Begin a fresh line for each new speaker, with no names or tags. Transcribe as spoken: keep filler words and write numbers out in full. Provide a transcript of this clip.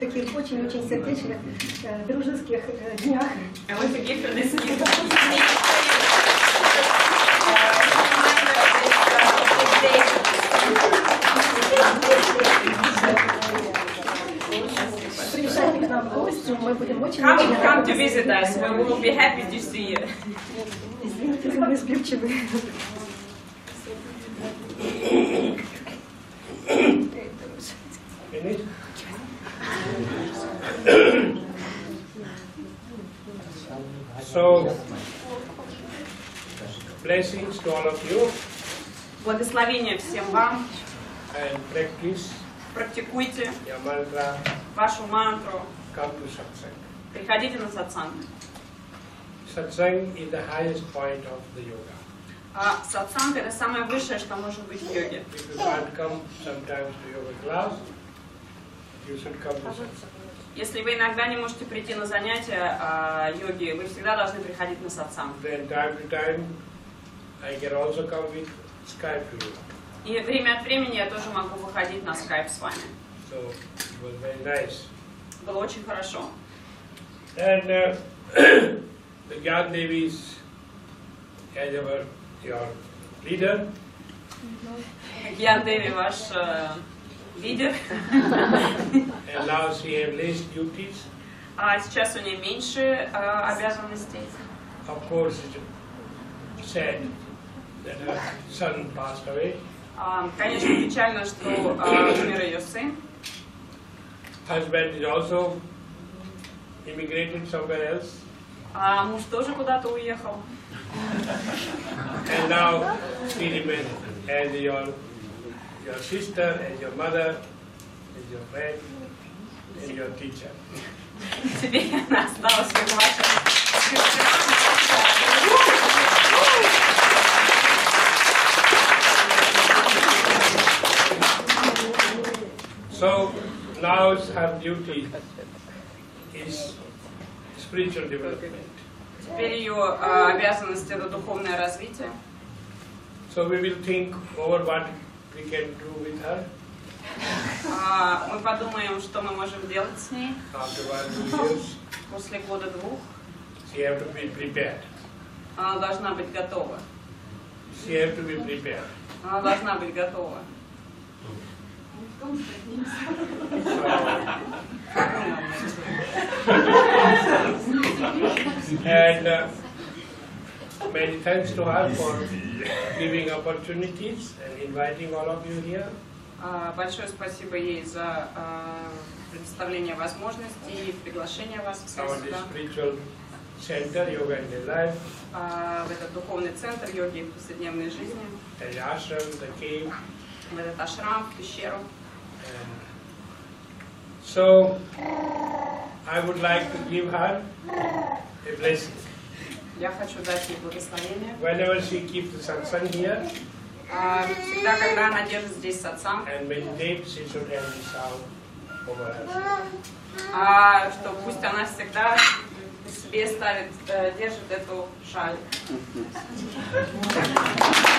Таких очень-очень сердечных, э, дружеских э, днях.
I want to give you this gift.
Приезжайте к нам в гости, мы будем очень
Come,
очень
come to
рады.
visit us. We will be happy to see you.
Извините, мы сбивчивы.
Finish? So, blessings to all of you
Благословения всем вам.
and practice
Практикуйте
your mantra,
вашу мантру.
come to satsang.
Приходите на сатсанг.
Satsang is the highest point of the yoga.
А сатсанг — это самое высшее, что может быть в йоге.
If you can't come sometimes to yoga class, you should come to satsang.
Если вы иногда не можете прийти на занятия а, йоги, вы всегда должны приходить на сатсанг.
Then time to time, I can also come with Skype to you.
И время от времени я тоже могу выходить на скайп с вами.
So, it was very nice.
Было очень хорошо.
And uh, the Gyan Devi is as our, your leader.
Гьян Деви ваш э, лидер.
And now she has less duties.
А сейчас у нее меньше э, обязанностей.
Of course, it's sad that her son passed away.
А, конечно, печально, что э, умер ее сын.
Husband is also immigrated somewhere else.
А муж тоже куда-то уехал.
And now she remains as your, your sister, as your mother, as your friend, as your teacher.
Теперь она осталась как ваша сестра.
So now her duty is spiritual development.
Теперь ее э, обязанность — это духовное развитие.
So we will think over what we can do with her
А, мы подумаем, что мы можем делать с ней
after one two years.
после года-двух.
She have to be prepared.
Она должна быть готова.
She have to be prepared.
Она должна быть готова.
And uh, many thanks to her for giving opportunities and inviting all of you here.
А, большое спасибо ей за а, предоставление возможностей и приглашение вас всех
Our
сюда,
spiritual center, Yoga in the Life,
а, в этот духовный центр йоги в повседневной жизни,
the ashram, the cave.
в этот ашрам, в пещеру.
And so I would like to give her a blessing.
Я хочу дать ей благословение.
Whenever she keeps the satsang here
А, всегда, когда она держит здесь сатсанг,
and meditate, she should have this sound over her.
а, что пусть она всегда себе ставит, э, держит эту шаль.